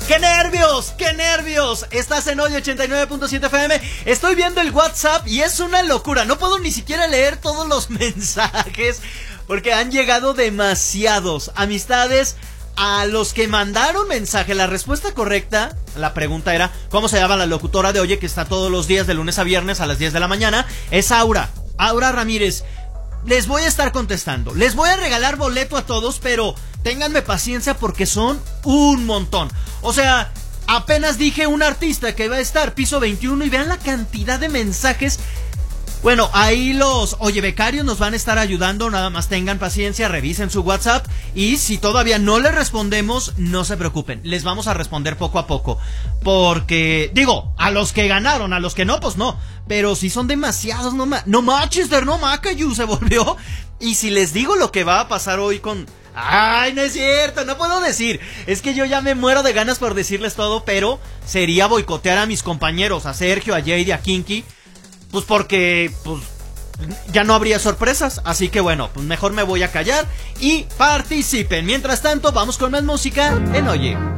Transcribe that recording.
¡Qué nervios! ¡Qué nervios! Estás en hoy 89.7 FM. Estoy viendo el WhatsApp y es una locura. No puedo ni siquiera leer todos los mensajes porque han llegado demasiados. Amistades a los que mandaron mensaje. La respuesta correcta, la pregunta era ¿cómo se llama la locutora de Oye que está todos los días de lunes a viernes a las 10 de la mañana? Es Aura Ramírez. Les voy a estar contestando. Les voy a regalar boleto a todos, pero ténganme paciencia porque son un montón. O sea, apenas dije un artista que va a estar piso 21 y vean la cantidad de mensajes. Bueno, ahí los Oye Becarios nos van a estar ayudando. Nada más tengan paciencia, revisen su WhatsApp. Y si todavía no les respondemos, no se preocupen, les vamos a responder poco a poco. Porque, digo, a los que ganaron, a los que no, pues no. Pero si son demasiados, no Manchester, no Macayu se volvió. Y si les digo lo que va a pasar hoy con... Ay, no es cierto, no puedo decir. Es que yo ya me muero de ganas por decirles todo, pero sería boicotear a mis compañeros, a Sergio, a Jade, a Kinky. Pues porque, pues, ya no habría sorpresas. Así que bueno, pues mejor me voy a callar y participen. Mientras tanto, vamos con más música en Oye.